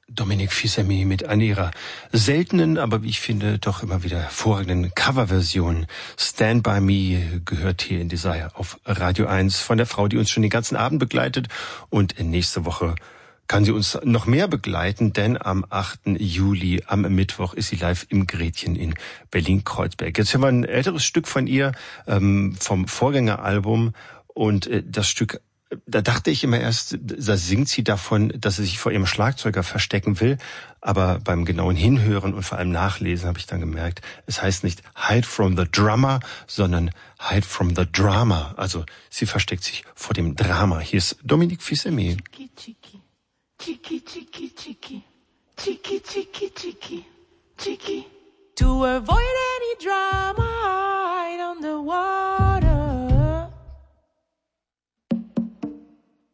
Dominique Fils-Aimé mit einer ihrer seltenen, aber wie ich finde, doch immer wieder hervorragenden Coverversion. Stand By Me gehört hier in Desire auf Radio 1 von der Frau, die uns schon den ganzen Abend begleitet. Und nächste Woche kann sie uns noch mehr begleiten, denn am 8. Juli, am Mittwoch, ist sie live im Gretchen in Berlin-Kreuzberg. Jetzt hören wir ein älteres Stück von ihr, vom Vorgängeralbum. Und das Stück, da dachte ich immer erst, da singt sie davon, dass sie sich vor ihrem Schlagzeuger verstecken will. Aber beim genauen Hinhören und vor allem Nachlesen habe ich dann gemerkt, es heißt nicht Hide from the Drummer, sondern Hide from the Drama. Also sie versteckt sich vor dem Drama. Hier ist Dominique Fils-Aimé. Cheeky, cheeky, cheeky, cheeky, cheeky, cheeky, cheeky. To avoid any drama, hide on the wall.